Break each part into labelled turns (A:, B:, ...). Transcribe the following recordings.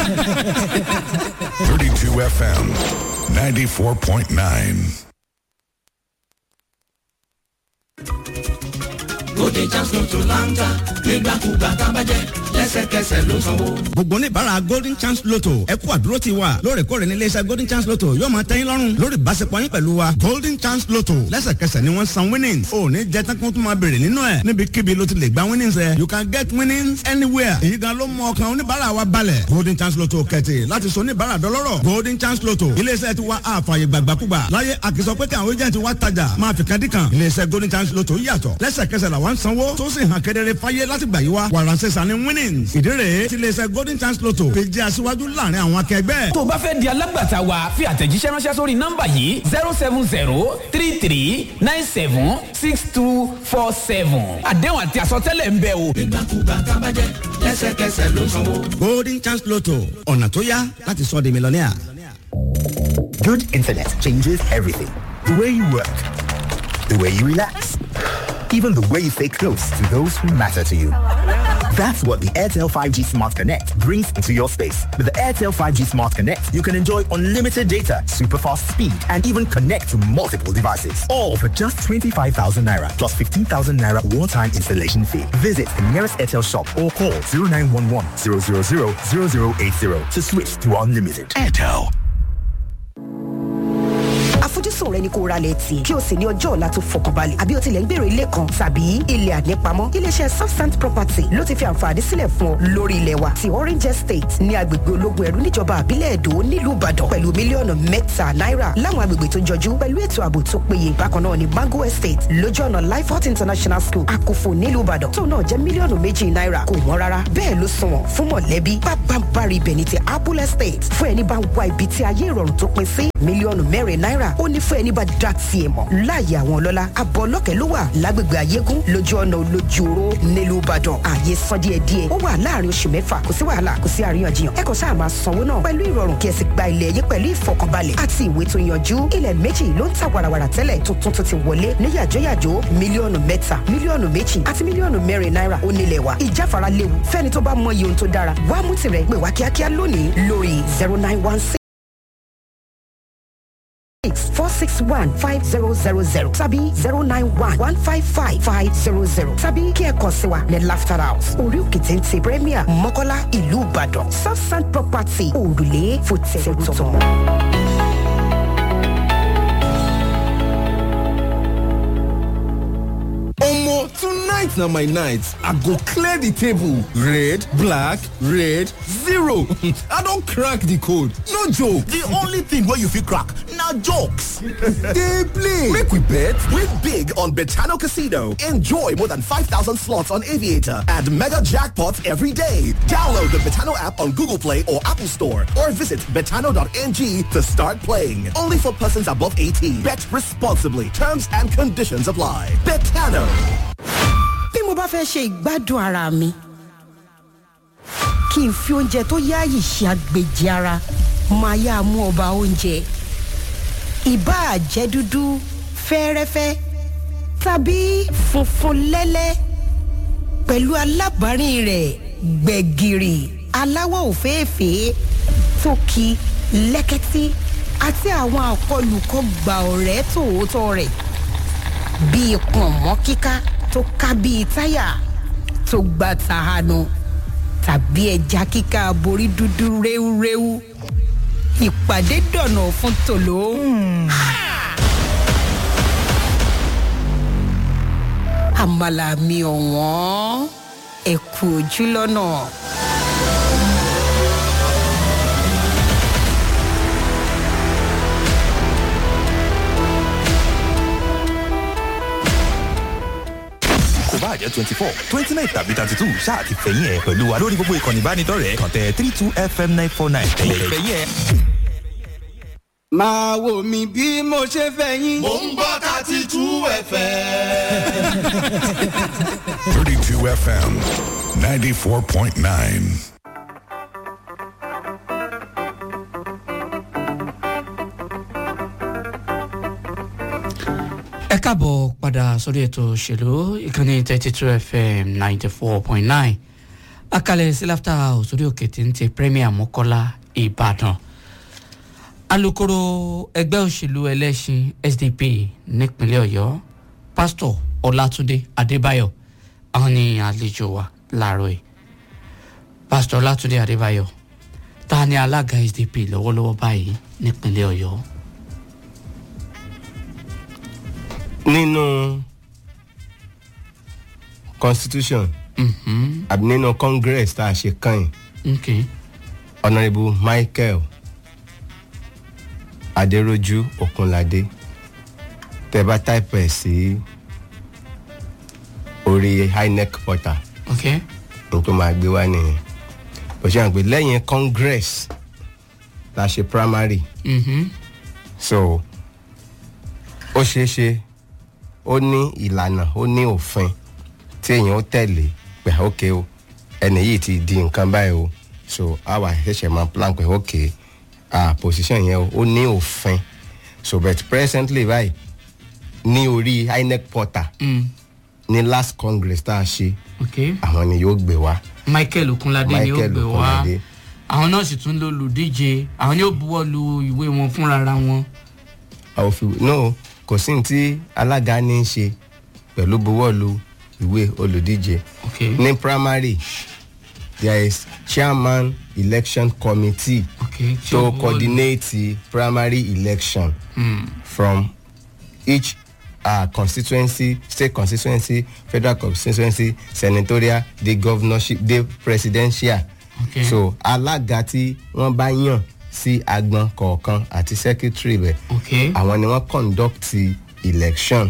A: 32 FM, 94.9.
B: Golden Chance Lotto Lanta nígbàkúgbà tábàjẹ́ lẹ́sẹ̀kẹsẹ̀ ló sanwó.
C: gbogbo oníbàárà Golden Chance Lotto ẹ kú àdúró ti wa lóòrèkóòrè ní iléeṣẹ́ Golden Chance Lotto yóò máa tẹ́yìn lọ́rùn lórí ìbáṣepọ̀ yín pẹ̀lú wa. Golden Chance Lotto lẹ́sẹ̀kẹsẹ̀ ni wọ́n san winnings ò ní jẹ́ tán kó tún máa béèrè nínú ẹ̀ níbikíbi ló ti lè gba winnings ẹ̀ you can get winnings anywhere èyí gan ló mú ọkàn oníbàárà wa balẹ̀. Golden Chance Lotto kẹ̀tì láti sọ oníbàárà dọlọ́rọ̀. Golden Chance Lotto iléeṣẹ́ ti wa àfààyè gbàgbàkúgbà láyé àkìsọ pé kí àwọn agent wa tajà máa fi kan dí kan. iléeṣẹ́ Golden Chance Lotto yàtọ̀ lẹ́sẹ̀kẹsẹ̀ làwọn sanwó tó sì hàn kedere fáyé láti gbà yí wa wàránṣẹ́ sani winnings ìdí rèé ti iléeṣẹ́ Golden Chance Lotto fi jẹ́ aṣíwájú láàrin àwọn akẹgbẹ́.
D: tó o bá fẹ́ di alágbàtà wa fi àtẹ̀jíṣẹ́ ránṣẹ́ sórí nọ́mbà yìí 07033976247 àdéhùn àti àsọtẹ́lẹ̀ ń bẹ o.
B: nígbàkúgbà tábàjẹ́ lẹ́sẹ̀kẹsẹ̀ ló sanwó.
C: Golden Chance Lotto ọ̀nà tó yá láti sọ di mílíọ̀nìà.
E: Good internet changes everything. The way you work, the way you relax, even the way you stay close to those who matter to you. That's what the Airtel 5G Smart Connect brings into your space. With the Airtel 5G Smart Connect, you can enjoy unlimited data, super fast speed, and even connect to multiple devices. All for just 25,000 Naira plus 15,000 Naira one-time installation fee. Visit the nearest Airtel shop or call 0911 000 0080 to switch to unlimited. Airtel.
F: àfojúsùn rẹ ni kó ra lẹ́tì kí o sì ní ọjọ́ ọ̀la tó fọkànbalẹ̀ àbí o tilẹ̀ ń gbèrò ilé kan tàbí ilẹ̀ ànípamọ́. iléeṣẹ́ Southsand Property ló ti fi àǹfààní sílẹ̀ fún ọ lórí ilẹ̀ wa ti Orange Estate ní agbègbè ológun ẹ̀rú níjọba àbílẹ̀ Ẹdó nílùú Ìbàdàn pẹ̀lú mílíọ̀nù mẹ́ta náírà láwọn agbègbè tó jọjú pẹ̀lú ètò ààbò tó péye. bákan náà ni Mango Estate lójú ọ̀nà Lifehouse International School Àkófò nílùú Ìbàdàn tó náà jẹ́ mílíọ̀nù méjì náírà kò wọ́n rárá bẹ́ẹ̀ ló sunwọ̀n fún mọ̀lẹ́bí. pápánbárì ibẹ̀ ní ti Apple Estate fún ẹni bá ń wá ibi tí ayé ìrọ̀rùn tó pin sí mílíọ̀nù mẹ́rin náírà ó ní fún ẹni bá dá tiẹ̀ mọ̀ láàyè àwọn ọlọ́lá abọ́ ọlọ́kẹ́ ló wà lágbègbè Ayégún lójú ọ̀nà Olójúoró nílùú Ìbàdàn ààyè san díẹ̀díẹ̀ ó wà láàrin oṣù mẹ́fà kò sí wàhálà kò sí àríyànjiyàn ẹ kàn sáà máa sanwó náà pẹ̀lú ìrọ̀rùn kí ẹ sì gba ilẹ̀ yín pẹ̀lú ìfọkànbalẹ̀ àti ìwé tó yanjú. ilẹ̀ méjì ló ń ta wàràwàrà tẹ́lẹ̀ tuntun tó ti wọlé ní yàjóyàjó mílíọ̀nù mẹ́ta mílíọ̀nù méjì àti mílíọ̀nù mẹ́rin náírà ó nílẹ̀ wa ìjáfara léwu fẹ́ni tó bá mọ iye ohun tó dára wá mú tirẹ̀ pè wá kíákíá lónìí lórí 0916 461-5000 tàbí 091-155-500 tàbí kí ẹ kàn sí wa ní Laughter House orí òkè téńté Premier Mọ́kọ́lá ìlú Ìbàdàn. Southsand Property òrùlé fòtẹ́ẹ̀tọ̀.
G: Omo, tonight na my night. I go clear the table. Red, black, red, 0. I don crack the code. No joke.
H: The only thing wey you fit crack na jokes.
G: Dey play.
H: Make we bet. Win big on Betano Casino. Enjoy more than 5,000 slots on Aviator and mega jackpots every day. Download the Betano app on Google Play or Apple Store or visit betano.ng to start playing. Only for persons above 18. Bet responsibly. Terms and conditions apply. Betano.
F: bí mo bá fẹ́ ṣe ìgbádùn ara mi kí n fi oúnjẹ tó yáàyè ṣe àgbèjì ara máa yá mú ọba oúnjẹ ìbáà jẹ́ dúdú fẹ́ẹ́rẹ́fẹ́ tàbí funfun lẹ́lẹ́ pẹ̀lú alábàárìn rẹ̀ gbẹ̀gìrì aláwọ̀ òféèfé tókì lẹ́kẹ́tí àti àwọn àkọlùkọ gbà ọ̀rẹ́ tòótọ́ rẹ̀ bíi pọ̀nmọ́ kíká tó ká bíi táyà tó gba tàhánu tàbí ẹja kíká borí dúdú réwúréwú ìpàdé dọ̀nà fún tòló. àmàlà mi ọ̀wọ́n ẹ̀kú ojúlọ́nà.
I: bá jẹ́ 24 29 tàbí 32 ṣáà ti fẹ̀yìn ẹ̀ pẹ̀lú wa lórí gbogbo ìkànnì ìbánidọ́rẹ̀ẹ́ kàn tẹ 32FM949 ẹ̀yẹ̀ fẹ̀yìn ẹ̀.
J: máa wò mí bí mo ṣe fẹ́ yín.
B: Mo ń gbọ́ 32 FM.
A: 32 FM, 94.9.
K: ẹ káàbọ̀ padà sórí ètò òṣèlú ìkànnì 32 FM 94.9 akalẹ̀ sí laughter house orí òkè tí ń ti premier Mọ́kọ́lá Ìbàdàn. Alukoro ẹgbẹ́ òṣèlú ẹlẹ́sìn SDP nípínlẹ̀ Ọ̀yọ́ Pásítọ̀ Ọlátúndé Adébáyọ̀ àwọn ni àlejò wa láàárọ̀ yìí. Pásítọ̀ Ọlátúndé Adébáyọ̀ ta ni alága SDP lọ́wọ́lọ́wọ́ báyìí nípínlẹ̀ Ọ̀yọ́?
L: Nínú constitution àbí nínú congress tá a ṣe kàn yín Honourable Michael Adéròjú Òkunládé tẹ́ bá type ẹ̀ sí orí INEC portal n tó máa gbé wá nìyẹn bó ṣe hàn pé lẹ́yìn congress la ṣe primary so ó ṣeé ṣe ó ní ìlànà ó ní òfin tí èèyàn ó tẹ̀lé pé ok o ẹni yìí ti di nǹkan báyìí o so àwa ṣẹ̀ṣẹ̀ máa plan pé ok position yẹn ó ní òfin so but presently báyìí ní orí INEC portal ní last congress tá a ṣe àwọn ni yóò gbé wá.
K: Michael Okunlade ni yóò gbé wá àwọn náà sì tún lò lùdíje àwọn ni yóò buwọ́ lu ìwé wọn fúnra wọn.
L: no kò sí ní tí alága ní í ṣe pẹ̀lú buwọ́ lu ìwé olùdíje. ní primary there is chairman election committee to coordinate the primary election from each constituency, state constituency, federal constituency, senatorial, the governorship, the presidential. So alága tí wọ́n bá yàn sí agbọn kọ̀ọ̀kan àti secretary bẹ̀ àwọn ni wọ́n conduct election.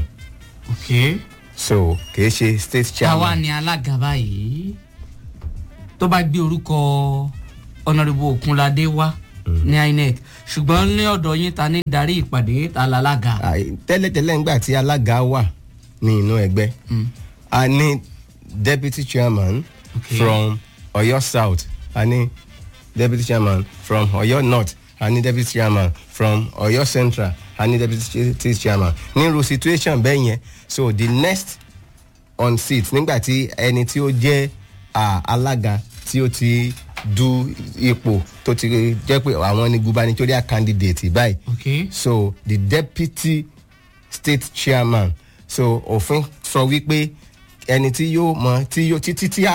L: So kìí ṣe state chairman.
K: Táwa ni alága báyìí tó bá gbé orúkọ Honourable Okunlade wá ní INEC ṣùgbọ́n ní ọ̀dọ̀ yín ta ní darí ìpàdé ta lálága.
L: tẹ́lẹ̀tẹ́lẹ̀ ńgbà tí alága wà ní inú ẹgbẹ́ a ní deputy chairman from Ọ̀yọ́ South a ní deputy chairman from Ọ̀yọ́ North a ní deputy chairman from Ọ̀yọ́ Central a ní deputy chairman nírú situation bẹ́ẹ̀ yẹn so the next on seat nígbà tí ẹni tí ó jẹ́ alága tí ó ti du ipò tó ti jẹ́ pé àwọn ni gubernatorial candidate báyìí so the deputy state chairman so òfin sọ wípé ẹni tí yóò mọ tí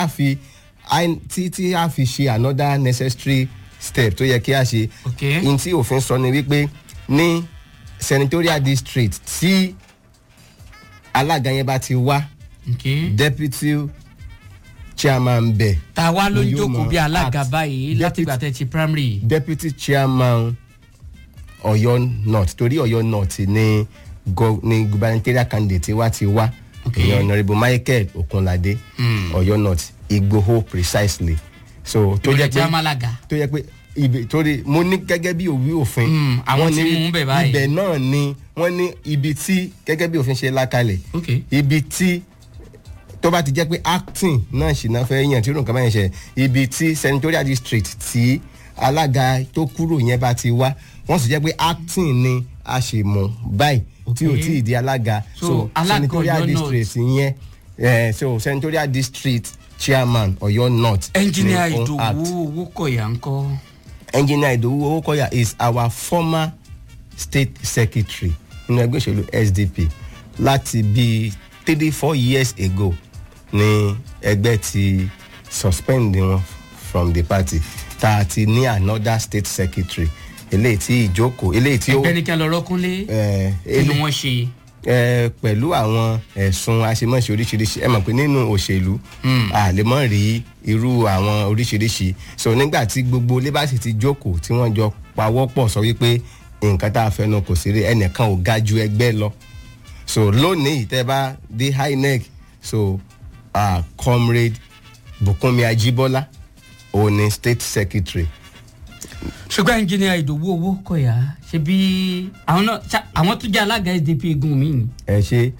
L: a fi ṣe another necessary step tó yẹ kí a ṣe in tí òfin sọ ni wípé ní senatorial district tí alága yẹn bá ti wá deputy chairman bẹ̀.
K: Tàwa ló ń jókòó bí alága báyìí láti gbà tẹ́ ti primary.
L: Deputy chairman Ọ̀yọ́ North torí Ọ̀yọ́ North ni gubernatorial candidate wa ti wá. Honourable Michael Okunlade Ọ̀yọ́ North Igboho precisely. So tó jẹ́ pé ibi torí mo ní gẹ́gẹ́ bí òfin
K: àwọn tí mú bẹ̀ báyìí
L: ibẹ̀ náà ni wọ́n ní ibi tí gẹ́gẹ́ bí òfin ṣe lákalẹ̀ ibi tí tó bá ti jẹ́ pé acting náà ṣì náà fẹ́ yàn tí ó nǹkan báyìí ṣe ibi tí senatorial district tí alága tó kúrò yẹn bá ti wá wọ́n sì jẹ́ pé acting ni a ṣì mú báyìí tí ò tí ì di alága so senatorial district yẹn so senatorial district chairman Ọ̀yọ́ North.
K: Engineer Ìdòwú Owókọ̀yà ńkọ́.
L: Engineer Ìdòwú Owókọ̀yà is our former state secretary nínú ẹgbẹ́ òṣèlú SDP láti bíi 3-4 years ago ni ẹgbẹ́ ti suspend wọn from the party tá a ti ní another state secretary eléyìí tí ìjókòó eléyìí tí ó
K: ẹgbẹ́ ní kí a lọ rọ́kúnlé kí ni wọ́n ṣe.
L: pẹ̀lú àwọn ẹ̀sùn àṣemọ́ṣe oríṣiríṣi ẹ mọ̀ pé nínú òṣèlú a lè mọ̀ rí irú àwọn oríṣiríṣi so nígbà tí gbogbo labour ti jókòó tí wọ́n jọ pawọ́pọ̀ sọ wípé nǹkan tá a fẹnu kò sí rí ẹnìkan ò ga ju ẹgbẹ́ lọ so lónìí tẹ́ bá dé INEC so comrade Bùkúnmi Ajíbọ́lá òun ni state secretary.
K: ṣùgbọ́n engineer Ìdòwú Owókọ̀yà ṣe bí àwọn tó jẹ́ alága SDP egun mi ni.
L: ẹ ṣe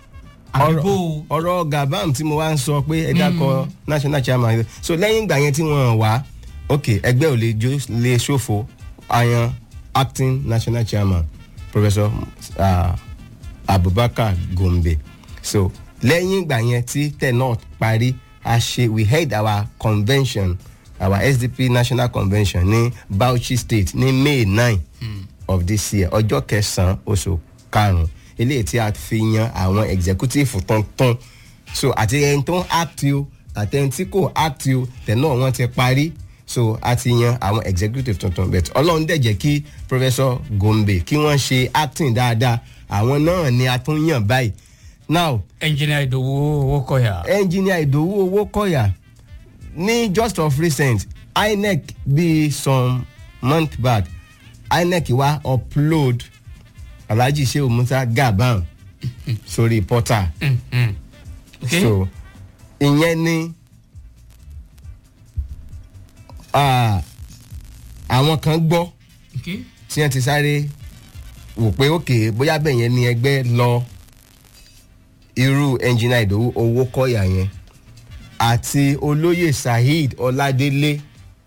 L: ọ̀rọ̀ Gabam tí mo wá ń sọ pé ẹ dákọ̀ national chairman so lẹ́yìn ìgbà yẹn tí wọ́n wá ok ẹgbẹ́ ò lè ṣòfò ayan acting national chairman Professor Abubakar Gombe so lẹ́yìn ìgbà yẹn tí tẹ̀ náà parí we held our convention, our SDP national convention ní Bauchi state ní May 9 of this year, ọjọ́ 9 oṣù karùn-ún, eléyìí tí a fi yan àwọn executive tuntun. So àti ẹni tó ń act o àti ẹni tí kò act o tẹ̀nà wọn ti parí. So a ti yan àwọn executive tuntun, but Ọlọ́run dẹ̀ jẹ́ kí Professor Gombe kí wọ́n ṣe acting dáadáa, àwọn náà ni a tún yàn báyìí. Now
K: engineer Idowu Owokoya ní just of recent INEC bí some month back INEC wá upload Alhaji Shehu Musa Gaban sórí portal. Okay. So ìyẹn ni àwọn kan gbọ́ tí wọ́n ti sáré wò pé òkè bóyá bẹ́ẹ̀ yẹn ni ẹgbẹ́ lọ irú engineer Idowu Owokoya yẹn àti olóyè Saheed Ọládélé.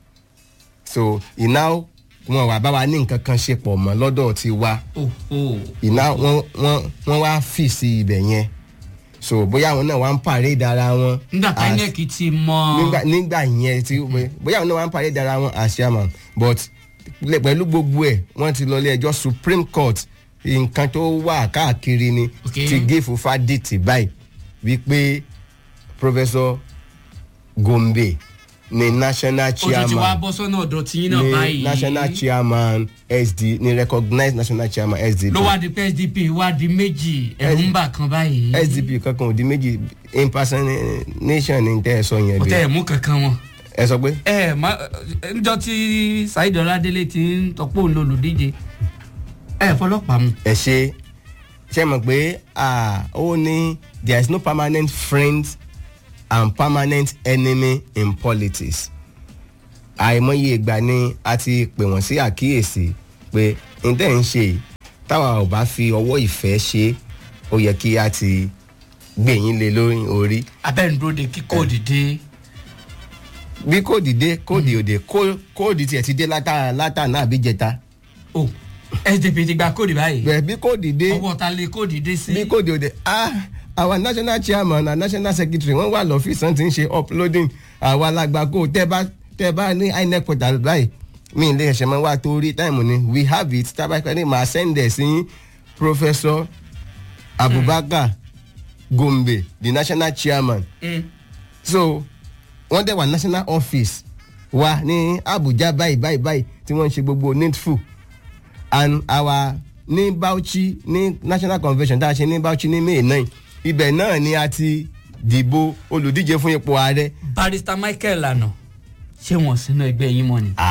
K: So ìná wọn wà bá wa ní nǹkan kan ṣe pọ̀ mọ́ lọ́dọ̀ ti wa. Ìná wọ́n wá fì sí ibẹ̀ yẹn. So bóyá àwọn náà wá ń parade ara wọn. nígbà táyẹ̀kì ti mọ.
L: nígbà yẹn tí bóyá àwọn náà wá ń parade ara wọn as chairman, but pẹ̀lú gbogbo ẹ̀ wọ́n ti lọ ilé ẹjọ́ Supreme Court. Nǹkan tó wà káàkiri ni ti gífù fádìtì báyìí wípé Professor Gombe ni national chairman.
K: ó ti wá bọ́ sọ́nà ọ̀dọ̀ tí yín náà báyìí.
L: ni national chairman SD ni recognized national chairman SDP.
K: ló wá di pé SDP wá di méjì ẹ̀rù ń bà kan báyìí.
L: SDP kankan ò di méjì impersonation ní tẹ́ ẹ sọ yẹn bí.
K: kò tẹ́ ẹ̀ mú kankan wọn.
L: ẹ sọ pé.
K: níjọ́ tí Saheed Ọládélé ti ń tọ́pọ̀ olùdíje fọlọ́pàá mu.
L: ẹ ṣe mọ̀ pé ó ní there is no permanent friend and permanent enemy in politics. àìmọye ìgbà ni a ti pè wọ́n sí àkíyèsí pé ǹtẹ́ ń ṣe táwa ò bá fi ọwọ́ ìfẹ́ ṣe ó yẹ kí a ti gbé yín lé lórí orí.
K: abẹ́nudóde kí kóòdì dé.
L: bí kóòdì dé kóòdì òde kóòdì tiẹ̀ ti dé látà náà bí jẹta.
K: SDP ti gba kóòdì báyìí.
L: bẹ́ẹ̀ bí kóòdì dé.
K: ọwọ́ ta lè kóòdì dé sí.
L: bí kóòdì òde our national chairman and national secretary wọ́n wà lọ́fíìsì náà ti ń ṣe uploading àwa alágbàkó tẹ́ bá ní INEC portal báyìí mi ilé ẹ̀ṣẹ̀ máa wá torí táìmù ni we have it tábàkẹ́ ní màá send ẹ̀ sí Professor Abubakar Gombe the national chairman. So wọ́n dẹ̀ wà national office wa ní Abuja báyìí tí wọ́n ń ṣe gbogbo needful and our ní Bauchi ní national convention tá a ṣe ní Bauchi ní May 9 ibẹ̀ náà ni a ti dìbò olùdíje fún ipò ààrẹ.
K: Barrister Michael Lana ṣé wọn sínú ẹgbẹ́ yín mọ́ ni.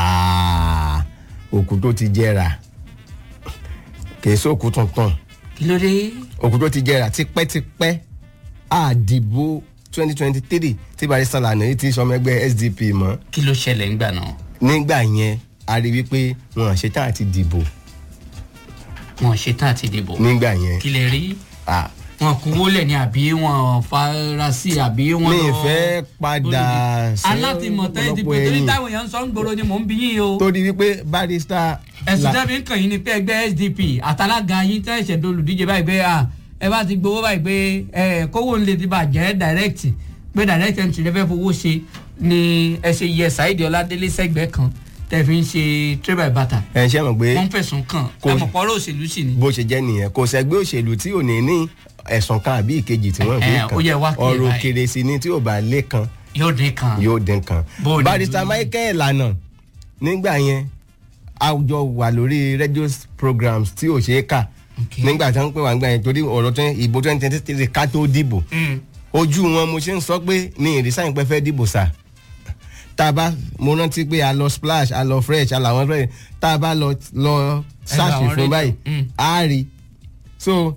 L: òkú tó ti jẹrà kì í sóòkú tuntun.
K: kí ló dé.
L: òkú tó ti jẹrà tipẹ́tipẹ́ àdìbò 2023 tí Barrister Lana yìí ti sọmọ ẹgbẹ́ SDP mọ́.
K: kí ló ṣẹlẹ̀ ńgbà náà.
L: nígbà yẹn a rí wípé wọn ṣetán àti dìbò.
K: wọn ṣetán àti dìbò.
L: nígbà yẹn.
K: kí lè rí. wọn kò wọlé ni àbí wọn farasí àbí wọn.
L: mi fẹ́ padà
K: sí alátìmọ̀tẹ́ ìdìbò torí táwọn èèyàn ń sọ ń gbòòrò ni mò ń bí yín o.
L: torí wípé Barrister.
K: ẹ̀sùn tẹ́bi ń kàn yín ni pé ẹgbẹ́ SDP àtàlága yín tẹ́ ẹ̀ṣẹ̀ dolùdíje báyìí pé ẹ bá ti gbowó báyìí pé kówó ń lè ti bàjẹ́ direct pé direct entry lẹ́fẹ̀ẹ́ fowó ṣe ni ẹ ṣe yẹ Saheed Ọládélé sẹ́gbẹ̀ẹ́ kan tẹ́ fi ń ṣe trade by barter.
L: ẹ ṣe mọ̀ pé
K: wọ́n fẹ̀sùn kàn ẹ mọ̀ pọ̀rọ̀ òṣèlú sì ni.
L: bó ṣe jẹ́ nìyẹn kò sẹ́gbẹ́ òṣèlú tí ò ní ẹ̀sùn kan àbí ìkejì tí wọ́n fi kàn ọ̀rọ̀ òkèrè sí ni tí ò bá lé kan yóò dín kan. Barrister Michael Lana nígbà yẹn àwùjọ wà lórí radio programs tí ò ṣe é kà nígbà tí wọ́n pè wá nígbà yẹn torí ọ̀rọ̀ ìbò 2023 ká tó dìbò ojú wọn mo ṣe ń sọ pé ní ìrísàyìn pẹ́ fẹ́ dìbò sáà tába mo rántí pé a lọ Splash a lọ Fresh a làwọn fresh tába lọ ṣáàṣì fún báyìí a rí so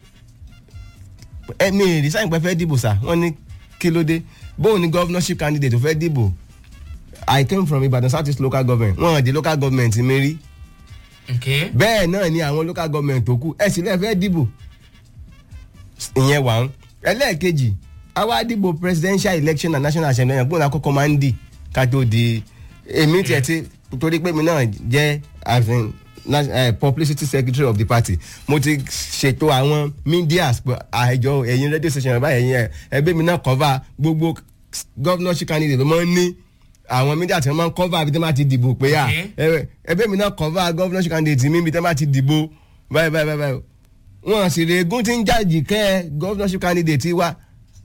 L: ẹ̀mí ìrísàyìn pẹ́ fẹ́ dìbò sá wọ́n ní kí ló dé bóun ni governorship candidate tó fẹ́ dìbò I came from Ibadan South East local government wọ́n di local government mi rí bẹ́ẹ̀ náà ni àwọn local government tó kù ẹ̀ sì lẹ́ẹ̀ fẹ́ dìbò ìyẹn wà ń ẹlẹ́ẹ̀kejì àwa dìbò presidential election and national assembly ẹ̀yàn gbọ́dọ̀ àkọ́kọ́ máa ń dì ká tó di èmi tiẹ̀ ti torí pé mi náà jẹ́ publicity secretary of the party mo ti ṣètò àwọn media àjọ ẹ̀yin radio station báyìí ẹ̀yin ẹgbẹ́ mi náà cover gbogbo governorship candidate ló máa ń ní àwọn media tí wọ́n máa ń cover bí tẹ́ máa ti dìbò pé ẹbẹ́ mi náà cover governorship candidate mi bí tẹ́ máa ti dìbò báyìí wọ́n sì lè gún tí ń jáde kẹ́ governorship candidate wa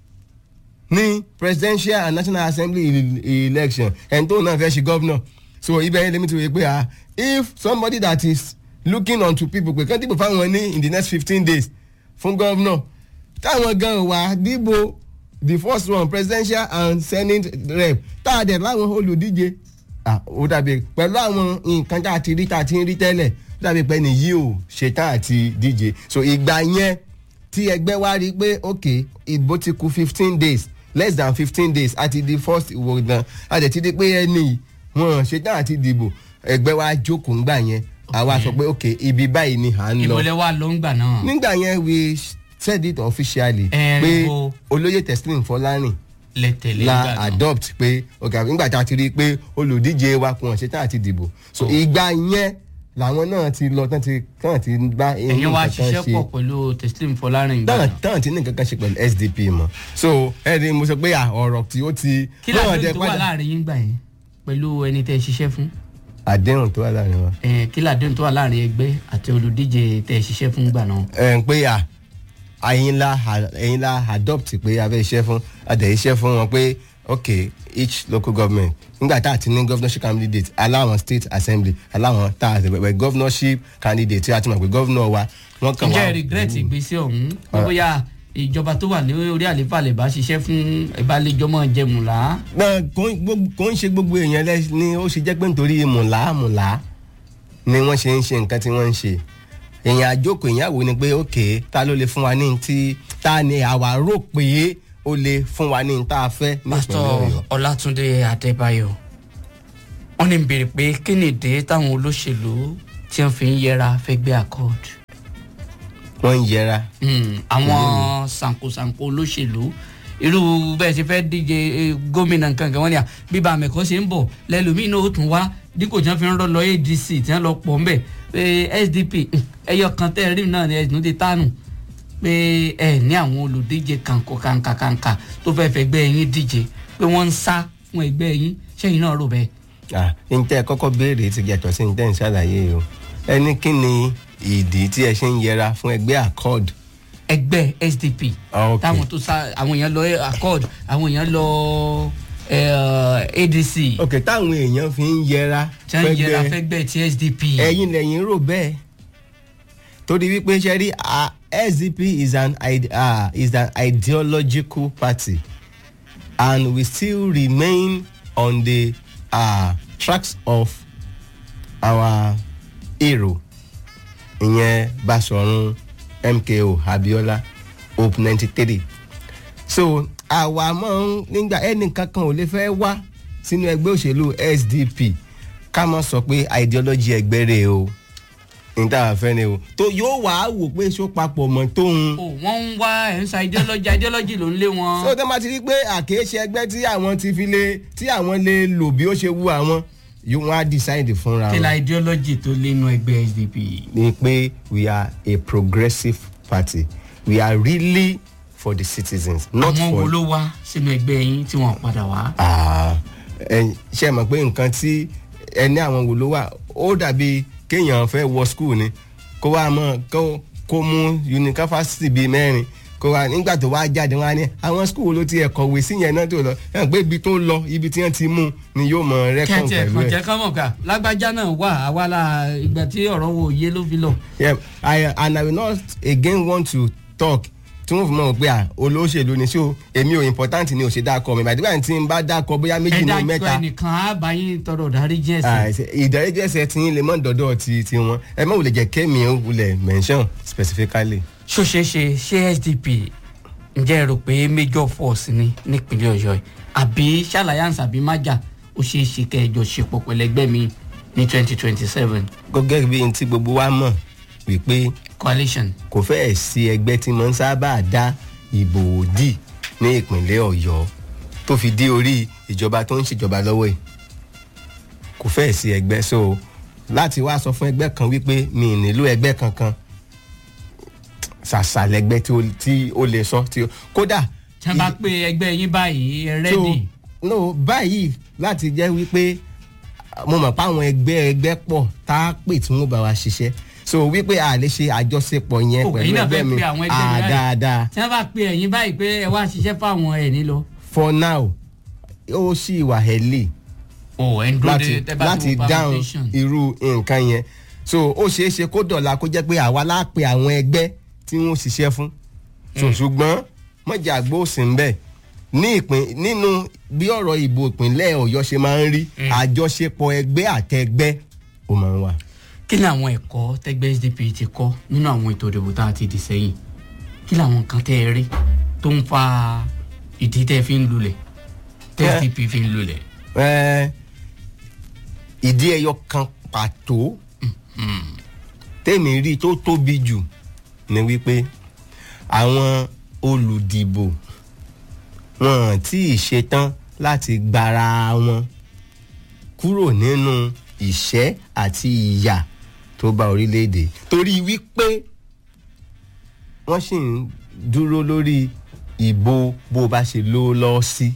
L: ní presidential and national assembly election ẹni tó náà fẹ́ ṣe governor so ibẹ̀ yẹn lèmi ti wòye pé if somebody that is looking onto people pé kán dìbò fáwọn ní in the next 15 days fún governor táwọn gan wà dìbò the first one presidential and senate rep tá a dẹ̀ láwọn olùdíje ó dàbí pẹ̀lú àwọn nǹkan tá a ti rí tẹ́lẹ̀ ó dàbí pé nìyí ò ṣetán àti díje so ìgbà yẹn tí ẹgbẹ́ wa rí pé ok ìbò ti kù 15 days less than 15 days àti the first ìwò gan a dẹ̀ ti di pé ẹni wọn ṣetán àti dìbò ẹgbẹ́ wa jókòó ńgbà yẹn àwa sọ pé ok ibi báyìí ni à ń lọ
K: ìbòlẹ̀ wa ló ń gbà náà.
L: nígbà yẹn we said it officially pé olóyè Teslim Fọlárìn la adopt pé ok nígbà tá a ti rí i pé olùdíje wa kò hàn ṣetán àti dìbò so ìgbà yẹn làwọn náà ti lọ tán ti bá
K: ẹ̀yin wa ṣiṣẹ́ pọ̀ pẹ̀lú Teslim Fọlárìn gbà.
L: tán ti ní nǹkan kan ṣe pẹ̀lú SDP mọ́ so ẹni mo sọ pé ọ̀rọ̀ tí ó ti.
K: kí làdéhùn tó wà láàrin yín gbà yẹn pẹ̀lú ẹni tẹ́ ṣiṣẹ́ fún.
L: àdéhùn tó wà láàrin wa.
K: kí làdéhùn tó wà láàrin ẹgbẹ́ àti olùdíje tẹ́ ṣiṣẹ́ fún gbà náà.
L: pé ẹ̀yin la adopt pé a fẹ́ iṣẹ́ fún adẹ̀ iṣẹ́ fún wọn pé ok each local government nígbà tá a ti ní governorship candidate aláwọn state assembly aláwọn tá a ti pẹ̀pẹ̀ governorship candidate tí a ti mọ̀ pé governor wa wọ́n kàn wá.
K: ǹjẹ́ regret ìgbésẹ̀ ọ̀hún bóyá ìjọba tó wà ní orí àlééfà lè bá ṣiṣẹ́ fún ìbálẹ̀jọ́ mọ́ jẹmùlá.
L: kò ń ṣe gbogbo èèyàn ni ó ṣe jẹ́ pé nítorí mùlá ni wọ́n ṣe ń ṣe nǹkan tí wọ́n ń ṣe èèyàn àjókòó èèyàn wò ni pé ok ta ló lè fún wa ní ti ta ni àwa rò pé ó lè fún wa ní ta fẹ́.
K: Pásítọ̀ Ọlátúndé Adébáyọ̀ wọ́n ní béèrè pé kí ni ìdí táwọn olóṣèlú tí wọ́n fi ń yẹra fẹ́gbẹ́ accord.
L: wọ́n ń yẹra.
K: àwọn sankosanko olóṣèlú irú bẹ́ẹ̀ ṣe fẹ́ díje gómìnà kankan wọ́n ní bíbá àmẹ́kọ́ ṣe ń bọ̀ lẹ́lòmíì náà ó tún wá dípò tí wọ́n fi ń rọ́ lọ ADC tí wọ́n lọ pọ̀ ń bẹ̀ pé SDP ẹyọ kan tẹ́ rí náà ni ẹ̀sìn ti tánù pé ẹ ní àwọn olùdíje kàǹkà tó fẹ́ fẹ́ gbẹ́ yín díje pé wọ́n ń sá fún ẹgbẹ́ yín ṣẹ́yìn náà rò bẹ́ẹ̀.
L: ǹtẹ́ kọ́kọ́ béèrè ti yàtọ̀ sí ǹtẹ́ ń ṣàlàyé o ẹni kí ni ìdí tí ẹ ṣe ń yẹra fún ẹgbẹ́ accord.
K: ẹgbẹ́ SDP táwọn tó sá àwọn èèyàn lọ accord àwọn èèyàn lọ ADC.
L: ok táwọn èèyàn fi ń yẹra
K: fẹ́gbẹ́ ti SDP.
L: ẹ̀yin lẹ́yìn rò bẹ́ẹ̀ torí wípé ṣe rí SDP is an ideological party and we still remain on the tracks of our hero ìyẹn Basọ̀run MKO Abiola Hope 93 so àwa mọ̀ nígbà ẹnì kankan ò lè fẹ́ wá sínú ẹgbẹ́ òṣèlú SDP ká mọ̀ sọ pé ideology ẹgbẹ́ rẹ̀ o níta àfẹ́ ni o tó yóò wá wò pé ṣó papọ̀ mọ́ tóun.
K: wọ́n ń wá ẹ̀ ń sa ideology ló ń lé wọn.
L: so tó máa ti rí pé àkéṣe ẹgbẹ́ tí àwọn ti fi lé tí àwọn lè lò bí ó ṣe wù àwọn yóò wọ́n á decide fúnra wọn.
K: kí la ideology tó lé inú ẹgbẹ́ SDP.
L: ni pé we are a progressive party we are really for the citizens. not
K: àwọn
L: for
K: wo ló wá sínú ẹgbẹ́ yín tí wọ́n padà wá.
L: ṣe mọ̀ pé nǹkan tí ẹni àwọn wo ló wà ó dàbí kéèyàn fẹ́ wọ school ni kó wá mọ̀ kó mú yunifásitì bíi mẹ́rin kó wá nígbà tó wá jáde wá ní àwọn school ló ti ẹ̀ kọ̀wé sí yẹn náà tó lọ ẹ̀ pé ibi tó lọ ibi tí wọ́n ti mú ni yóò mọ̀ rẹ́kọ̀n pẹ̀lú ẹ̀.
K: kẹ́ńtì ẹ̀kọ́ jẹ́ kán mọ̀ ká lágbájá náà wà àwa la ìgbà tí ọ̀rọ̀ wo yé ló fi lọ.
L: And I will not again want to talk tí wọ́n fi mọ̀ pé olóṣèlú ni so èmi ò important ni ò ṣe dákọ̀ mi bàtí tí n bá dákọ̀ bóyá méjì ní mẹ́ta.
K: ẹ dákọ̀ ẹnìkan á bá yín tọrọ ìdáríjì ẹ̀ṣẹ̀.
L: ìdáríjì ẹ̀ṣẹ̀ tí yín lè mọ̀ dọ́dọ̀ ti wọn ẹ má wulẹ̀ jẹ́ kémi ó wulẹ̀ mention specifically.
K: ṣó ṣe SDP ǹjẹ́ ẹ rò pé major force ni nípínlẹ̀ Ọ̀yọ́ yìí àbí ṣàlàyànsì àbí májà ó ṣeé ṣe kẹjọ ṣepọ̀ pẹ̀lẹ́gbẹ́ mi ní 2027.
L: gọ́gẹ́ bí n tí gbogbo wa mọ̀ wípé
K: coalition
L: kò fẹ́ẹ̀ sí ẹgbẹ́ tí mo ń sábà dá ìbò òdì ní ìpínlẹ̀ Ọ̀yọ́ tó fi dé orí ìjọba tó ń ṣèjọba lọ́wọ́ yìí kò fẹ́ẹ̀ sí ẹgbẹ́ so láti wá sọ fún ẹgbẹ́ kan wípé mi ì nílò ẹgbẹ́ kankan ṣàṣàlẹ́gbẹ́ tí ó lè sọ tí kódà
K: tí wọ́n bá pé ẹgbẹ́ yín báyìí rẹ́dì.
L: no báyìí láti jẹ́ wípé mo mọ̀ pé àwọn ẹgbẹ́ pọ̀ tá a pè tí wọ́n bá wa ṣiṣẹ́ so wípé a lè ṣe àjọṣepọ̀ yẹn pẹ̀lú ẹgbẹ́ mi dáadáa.
K: tí wọ́n bá pè ẹ̀yin báyìí pé ẹ wá ṣiṣẹ́ fáwọn ẹ̀ nílò.
L: for now ó sì wà hẹ́lì láti dáhùn irú nǹkan yẹn so ó ṣeé ṣe kó dọ̀la kó jẹ́ pé àwa lápè àwọn ẹgbẹ́ tí wọ́n ṣiṣẹ́ fún ṣùgbọ́n mọ̀jà gbóòsì ń bẹ̀ nínú bí ọ̀rọ̀ ìbò ìpínlẹ̀ Ọ̀yọ́ ṣe máa ń rí àjọṣepọ̀ ẹgbẹ́ àtẹgbẹ́ ó máa ń wà.
K: kí ni àwọn ẹ̀kọ́ tẹ́gbẹ́ SDP ti kọ́ nínú àwọn ètò ìdìbò tá a ti dì sẹ́yìn kí ni àwọn nǹkan tẹ́ ẹ rí tó ń fa ìdí tẹ́ fi ń lulẹ̀ tẹ́ SDP fi ń lulẹ̀.
L: ìdí ẹyọ kan pàtó tèmi rí tó tóbi jù ni wípé àwọn olùdìbò wọn tí ì ṣetán láti gbara wọn kúrò nínú ìṣẹ́ àti ìyà tó bá orílẹ̀-èdè torí wípé wọ́n sì ń dúró lórí ìbò bó bá ṣe ló lọ sí.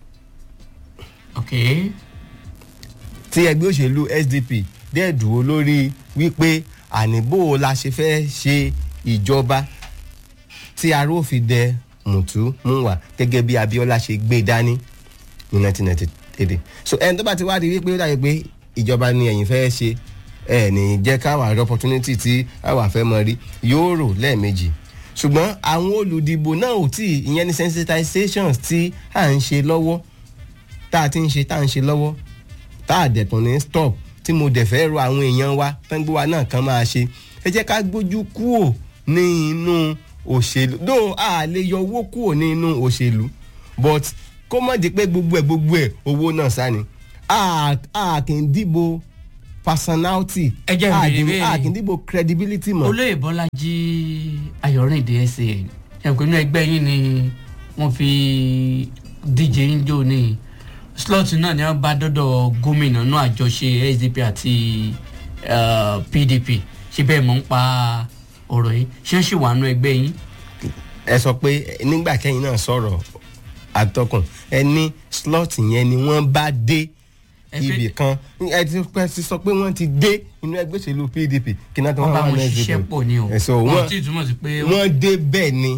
K: Okay.
L: tí ẹgbẹ́ òṣèlú SDP dẹ̀ dúró lórí wípé àníbò la ṣe fẹ́ ṣe ìjọba tí aró fi dẹ mùtú mú wá gẹ́gẹ́ bí Abíọ́lá ṣe gbé dání ní 1993 so ẹni tó bá ti wá di wípé ó dàbí pé ìjọba ni ẹ̀yin fẹ́ ṣe ẹ̀ ní jẹ́ káwa rí opportunity tí àwa fẹ́ mọ rí yóò rò lẹ́ẹ̀mejì ṣùgbọ́n àwọn olùdìbò náà ò tí ìyẹn ní sensitizations tí à ń ṣe lọ́wọ́ tá a ti ń ṣe tá à ń ṣe lọ́wọ́ tá a dẹ̀ tún ní stop tí mo dẹ̀ fẹ́ rọ àwọn èèyàn wa tán gbé wa náà kan máa ṣe ẹ jẹ́ ká gbójú kúò ní inú òṣèlú dó a lè yọ owó kúò ní inú òṣèlú but kó má di pé gbogbo ẹ̀ owó náà sá ni a kì í dìbò personality a kì í dìbò credibility mọ́.
K: olóyè Bọ́lájí Ayọ̀rìndé SAN ẹ̀kọ́ inú ẹgbẹ́ yín ni wọ́n fi díje ń jò ní slot náà ni wọ́n bá dọ́dọ̀ gómìnà náà àjọṣe SDP àti PDP ṣé bẹ́ẹ̀ mọ̀ ń pa ọ̀rọ̀ yìí ṣé ń ṣì wà nú ẹgbẹ́ yín.
L: ẹ sọ pé nígbà kẹ́yìn náà sọ̀rọ̀ àtọkùn ẹ ní slot yẹn ni wọ́n bá dé ibì kan ẹ ti sọ pé wọ́n ti dé inú ẹgbẹ́ òṣèlú PDP kí náà tó wọ́n wà ní SDP.
K: wọ́n bá wọn ṣiṣẹ́ pọ̀ ni o wọ́n ti túmọ̀ sí pé
L: wọ́n dé bẹ́ẹ̀ ni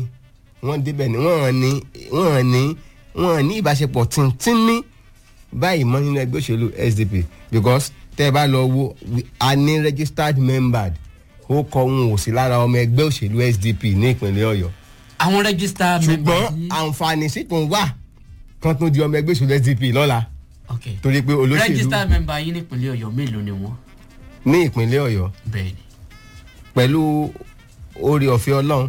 L: wọ́n ní ìbáṣepọ̀ tìǹtìǹní báyìí mọ́ nínú ẹgbẹ́ òṣèlú SDP because tẹ́ ẹ bá lọ wo a ní registered member ó kọ òun ò sí lára ọmọ ẹgbẹ́ òṣèlú SDP ní ìpínlẹ̀ Ọ̀yọ́.
K: àwọn registered member
L: ṣùgbọ́n àǹfààní sì tún wà kan tó di ọmọ ẹgbẹ́ òṣèlú SDP lọ́la. torí pé olóṣèlú
K: registered member yín ní ìpínlẹ̀ Ọ̀yọ́ mélòó ni wọ́n.
L: ní ìpínlẹ̀ Ọ̀yọ́
K: bẹ́ẹ̀ni.
L: pẹ̀lú oore ọ̀fẹ́ Ọlọ́run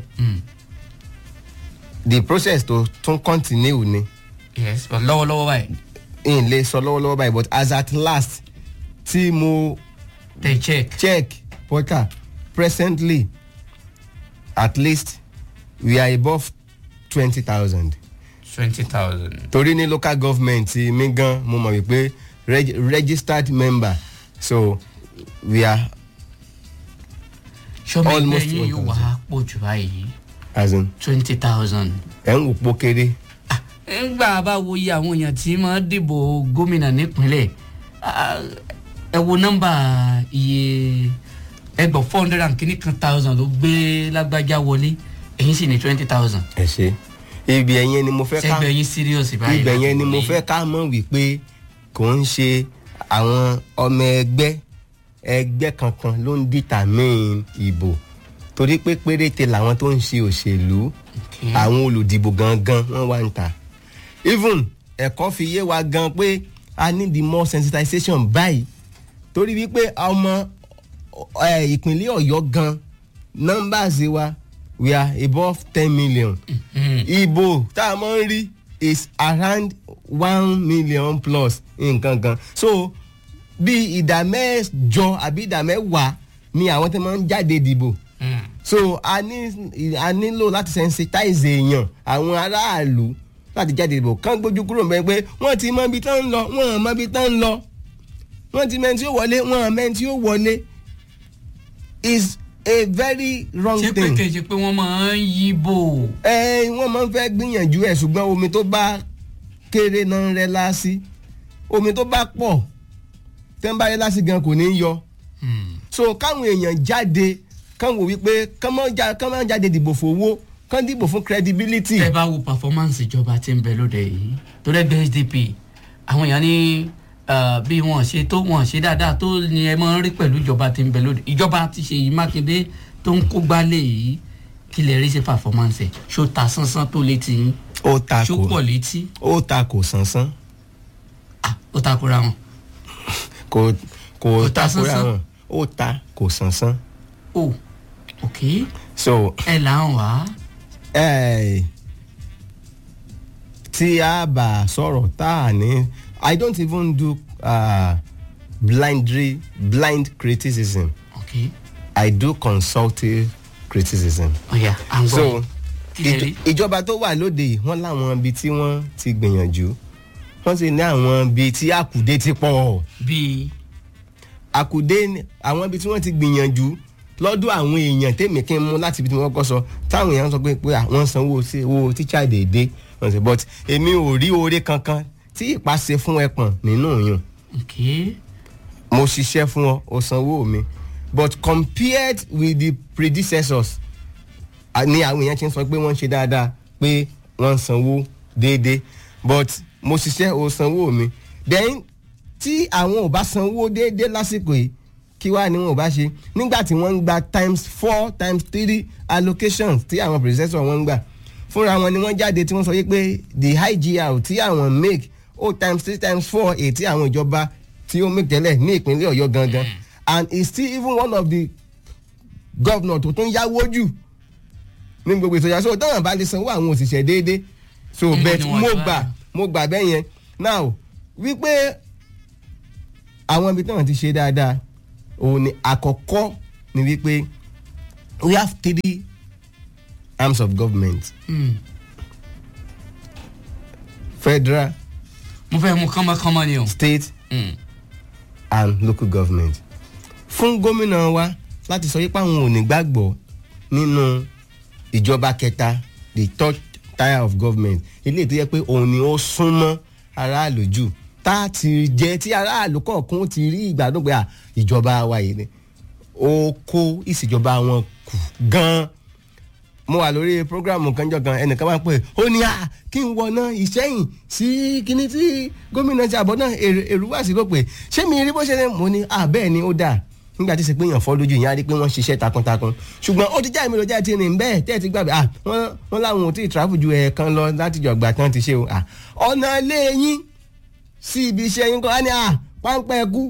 L: the process tó tún continue ni.
K: yes but lọ́wọ́lọ́wọ́ báyìí.
L: n lè sọ lọ́wọ́lọ́wọ́ báyìí but as at last tí mo check portal presently at least we are above 20,000.
K: 20,000.
L: torí ní local government mi gan mo mọ̀ wípé registered member so we are
K: almost 1,000. ṣọ́mọ ẹgbẹ́ yín yóò wá pọ̀ jù báyìí.
L: as in
K: 20,000.
L: ẹ̀ ń wò pó kéré.
K: ńgbà bá wo iye àwọn èèyàn tí máa dìbò gómìnà nípínlẹ̀ ẹ wo nọ́mbà iye ẹgbọ̀n 400,000 ló gbé lágbájá wọlé ẹ̀yin sì ní 20,000.
L: ẹ ṣe ibi ẹ̀yẹn ni mo fẹ́ ká
K: ṣẹ́gbẹ́ yín serious báyìí.
L: ibẹ̀ yẹn ni mo fẹ́ ká mọ̀ wípé kò ń ṣe àwọn ọmọ ẹgbẹ́ kankan ló ń determine ìbò torí pé péréte làwọn tó ń ṣe òṣèlú àwọn olùdìbò gangan wọ́n wá ń ta even ẹ̀kọ́ fi yé wa gan pé a need the more sensitization báyìí torí wípé ọmọ ìpínlẹ̀ Ọ̀yọ́ gan numbers wa we are above 10 million. ìbò tá a mọ̀ ń rí is around 1 million plus nǹkan kan so bí ìdá mẹ́jọ àbí ìdá mẹ́wàá ni àwọn tí wọ́n ń jáde dìbò. so a nílò láti sensitize èèyàn àwọn aráàlú láti jáde ìbò kán gbójú kúrò mẹ́ pé wọ́n ti mọ ibi tán ń lọ wọ́n mọ ibi tán ń lọ wọ́n ti mẹ́ni tí ó wọlé wọ́n mẹ́ni tí ó wọlé is a very wrong
K: thing. ṣé pé kejì pé wọ́n máa ń yí bò.
L: wọ́n máa ń fẹ́ gbìyànjú ẹ̀ ṣùgbọ́n omi tó bá kéré náà rẹ lásì omi tó bá pọ̀ tẹ́ ń bá rẹ lásì gan kò ní í yọ. so káwọn èèyàn jáde kán wò wípé kán máa jáde dìbò fowó kán dìbò fún credibility.
K: ẹ bá wo performance ìjọba tí ń bẹ lóde yìí tó lẹ́gbẹ̀ẹ́ SDP àwọn èèyàn ní bí wọn ṣe dáadáa tó ni ẹ máa ń rí pẹ̀lú ìjọba tí ń bẹ lóde ìjọba ti Ṣèyí Mákindé tó ń kó gbálẹ̀ yìí kí lè rí sí performance ẹ̀ ṣó ta sánsán tó létí yín ṣó pọ̀ létí.
L: ó ta kò sánsán.
K: ó ta kóra wọn.
L: kò ta kóra wọn ó ta kò sánsán.
K: oh ok.
L: so
K: ẹ là ń wá.
L: tí a bá sọ̀rọ̀ tá a ní I don't even do blind criticism.
K: Okay.
L: I do consultative criticism.
K: Oh yeah, I'm
L: so ìjọba tó wà lóde yìí wọ́n láwọn ibi tí wọ́n ti gbìyànjú wọ́n sì ní àwọn ibi tí àkùdé ti pọ̀.
K: bíi
L: àkùdé àwọn ibi tí wọ́n ti gbìyànjú lọ́dún àwọn èèyàn tèmi kí n mú láti ibi tí wọ́n kọ́ sọ táwọn èèyàn sọ pé wọ́n sanwó sí owó tíṣà déédéé wọ́n sọ but èmi ò rí oore kankan tí ìpàṣẹ fún ẹpọ̀n nínú yàn.
K: Okay.
L: mo ṣiṣẹ́ fún ọ o sanwó mi but compared with the predecessors ni àwọn èèyàn ti ń sọ pé wọ́n ṣe dáadáa pé wọ́n sanwó déédéé but mo ṣiṣẹ́ o sanwó mi then tí àwọn ò bá sanwó déédéé lásìkò yìí kí wàá ni wọn ò bá ṣe nígbà tí wọ́n ń gba ×4 ×3 allocations tí àwọn predecessors wọn ń gbà fúnra wọn ni wọ́n jáde tí wọ́n sọ pé the IGR tí àwọn make ×3 ×4 èyí tí àwọn ìjọba tí ó make tẹ́lẹ̀ ní ìpínlẹ̀ Ọ̀yọ́ gangan and is still even one of the governor tó tún yáwó jù ní gbogbo ìsọjà so táwọn bá lè sanwó àwọn òṣìṣẹ́ déédéé so bet mo gbà bẹ́ẹ̀ yẹn now wípé àwọn ibi táwọn ti ṣe dáadáa òun ni àkọ́kọ́ ni wípé we have 3 arms of government. Federal.
K: mo fẹ́ mú kánmọ́kánmọ́ ni o.
L: State and local government. fún gómìnà wa láti sọ yípa àwọn ò ní gbàgbọ́ nínú ìjọba kẹta the third tier of government ilé tó yẹ pé òun ni ó súnmọ́ aráàlú jù tá a ti jẹ́ tí aráàlú kọ̀ọ̀kan ti rí ìgbádùn pé ìjọba wa yìí ni ó kó ìṣèjọba wọn kù gan-an. mo wà lórí programu kanjọ kan ẹnìkan máa ń pè ó ní kí n wọná Ìṣẹ́yìn sí kíní tí gómìnà ti àbọ̀ náà èrú wá sí ló pè ṣé mi rí bó ṣe ní mo ní bẹ́ẹ̀ ni ó dáa nígbà tí ṣe pé èèyàn fọ́ lójú ìyá rí pé wọ́n ṣiṣẹ́ takuntakun ṣùgbọ́n ó ti já èmi lójá ti rìn bẹ́ẹ̀ tẹ́ ẹ ti gbàgbé wọ́n láwọn ò tí ì travel ju ẹ̀ẹ̀kan lọ láti jọ gbà tán ti ṣe o ọ̀nà ilé yín sí ibi iṣẹ́ yín kan á ní páńpẹ́ kú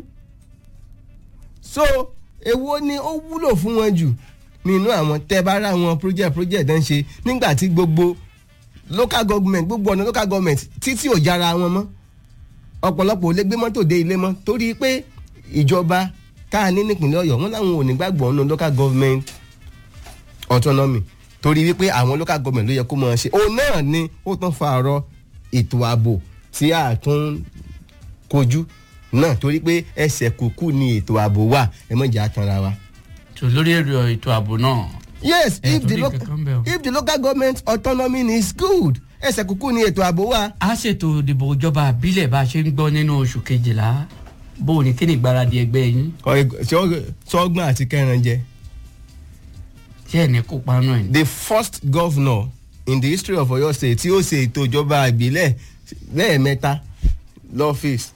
L: so èwo ni ó wúlò fún wọn jù nínú àwọn tẹ́ bá rà wọn project ń ṣe nígbà tí gbogbo local government gbogbo ọ̀nà local government títí ò jára wọn mọ́ ọ̀pọ̀lọpọ̀ ò lè gbé mọ́tò dé ilé mọ́ torí pé ìjọba káà ní nípìnlẹ̀ Ọ̀yọ́ wọn láwọn ò ní gbàgbọ́ nínú local government autonomy torí wípé àwọn local government ló yẹ kó máa ṣe òun náà ni ó tán fa ọ̀rọ̀ ètò ààbò tí a tún kojú náà torí pé ẹsẹ̀ kúkú ni ètò ààbò wà ẹ mọ̀ jẹ́ àtànra wa.
K: tó lórí èrò ètò ààbò náà.
L: yes if the local government autonomy is good ẹsẹ̀ kúkú ni ètò ààbò wà.
K: a ṣètò ìdìbò ìjọba àbílẹ̀ bá a ṣe ń gbọ́ nínú oṣù kejìlá bó o ní kí ni ìgbáradì ẹgbẹ́ yín.
L: sọ́gbọ́n àti kẹrin jẹ.
K: ṣé ẹ̀ ní kópa náà ni.
L: the first governor in the history of Oyo State tí ó ṣe ètò ìjọba ìbílẹ̀ lẹ́ẹ̀mẹ́ta lọ́fíìsì.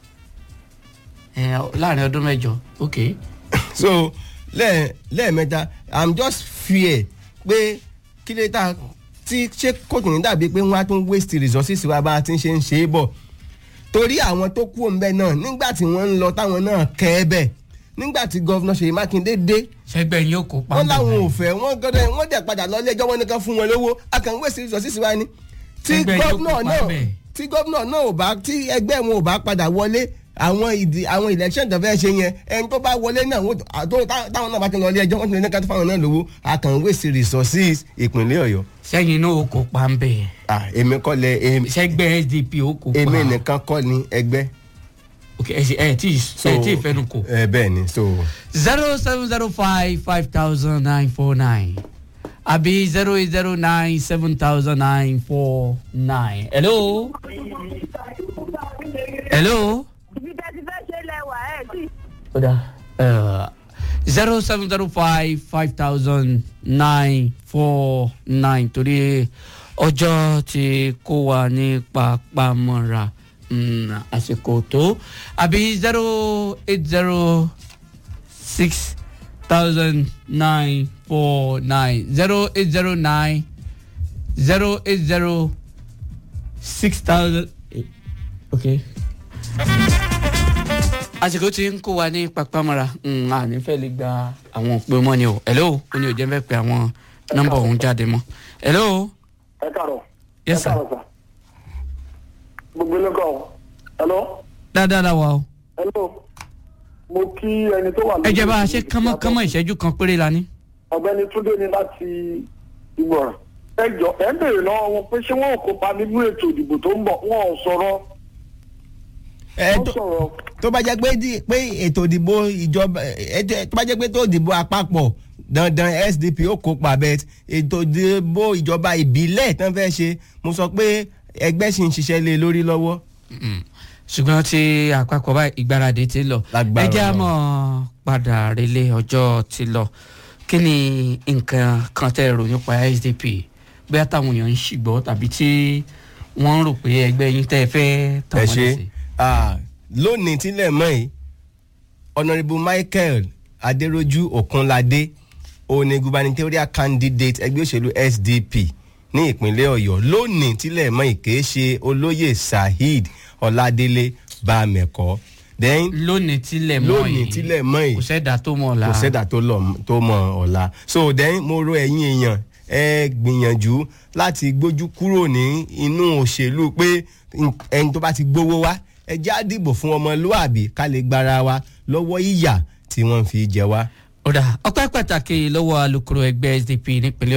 K: láàrin ọdún mẹ́jọ ok.
L: so lẹ́ẹ̀mẹ́ta I'm just fear pé kí lè ta tí ṣé kóòtù ní dàbí pé wọ́n á tún waste resources wa bá a ti ń ṣe é bọ̀ torí àwọn tó kú òǹbẹ náà nígbà tí wọ́n ń lọ táwọn náà kẹ́ ẹ bẹ̀ nígbà tí gọ́vnà Ṣèyí Mákindé dé.
K: ṣẹgbẹ́ yín ó kó pa.
L: wọ́n láwọn ò fẹ́ wọ́n dẹ̀ padà lọ ilé ẹjọ́ wọn nìkan fún wọn lówó akànwé sí resources wa ni. tí gọ́vnà náà ò bá tí ẹgbẹ́ wọn ò bá padà wọlé àwọn election tó fẹ́ ṣe yẹn ẹni tó bá wọlé náà táwọn náà bá ti lọ ilé ẹjọ́ wọ́n ti lè ní ká tó fáwọn náà lówó akànwé sí resources ìpínlẹ̀ Ọ̀yọ́.
K: sẹ́yìn náà ó kó pa ń bẹ̀.
L: èmi kọ́ lẹ.
K: sẹ́gbẹ́ SDP ó kó pa.
L: èmi nìkan kọ́ ni ẹgbẹ́.
K: ok ẹ tí ìfẹnu kò.
L: bẹ́ẹ̀ ni so.
K: 070550949 àbí 080970949. hello. hello.
M: ibi tẹ́ ti fẹ́ ṣe lẹ́wà ẹ̀ tí.
K: ó dà 070550949 torí ọjọ́ tí kò wà ní pàpàmọ́ra àsìkò tó àbí 080600949 0809 080 6000 okay. àsìkò tí ń kó wa ní pàpàmọ́ra àní fẹ́ lè gba àwọn òpè mọ́ ni o hello ó ní òjẹ́ fẹ́ pe àwọn nọ́mbà òun jáde mọ́ hello.
N: ẹ káàárọ̀.
K: yes sir.
N: gbogbo ilé kan hello.
K: dáadáa la wa o.
N: hello mo kí ẹni tó wà lórí.
K: ẹ jẹ́ bá a ṣe kánmọ́kánmọ́ ìṣẹ́jú kan péré la ní.
N: ọ̀gbẹ́ni túndé ni láti ìgbọ̀ràn ẹ jọ ẹ ń béèrè lọ́wọ́ wọn pé ṣé wọn ò kópa nínú ètò ìdìbò tó ń bọ̀ wọn ò sọ̀rọ̀.
L: tó bá jẹ́ pé ètò ìdìbò ìjọba tó bá jẹ́ pé tó ìdìbò àpapọ̀ dandan SDP ó kópa bẹ́ẹ̀ ètò ìdìbò ìjọba ìbílẹ̀ tán fẹ́ ṣe mo sọ pé ẹgbẹ́ sì ń ṣiṣẹ́ lé lórí lọ́wọ́.
K: ṣùgbọ́n tí àpapọ̀ bá ìgbáradì ti lọ ẹ jẹ́ àmọ́ padà relé ọjọ́ ti lọ kí ni nǹkan kan tẹ́ rò nípa SDP bóyá táwọn èèyàn ń ṣìgbọ́ tàbí tí wọ́n ń rò pé ẹgbẹ́ yín tẹ́ fẹ́ tàn wọ́n lẹ́sẹ̀.
L: lónìí tílẹ̀ mọ́ yìí honourable Michael Adéròjú Òkunládé òun ni gubernatorial candidate ẹgbẹ́ òṣèlú SDP ní ìpínlẹ̀ Ọ̀yọ́ lónìí tílẹ̀ mọ́ yìí kìí ṣe olóyè Saheed Ọládélé Bámẹ̀kọ́.
K: lónìí tílẹ̀ mọ́ yìí kò sẹ́dà tó mọ̀ ọ̀la.
L: kò sẹ́dà tó mọ̀ ọ̀la so then mo rọ̀ ẹ̀yin èèyàn ẹ gbìyànjú láti gbójú kúrò ní inú òṣèlú pé ẹni tó bá ti gbówó wá ẹ já dìbò fún ọmọlúàbí ká lè gbára wa lọ́wọ́ ìyà tí wọ́n fi jẹ wá.
K: ọ̀dà ọpẹ́ pàtàkì lọ́wọ́ alukoro ẹgbẹ́ SDP nípínlẹ̀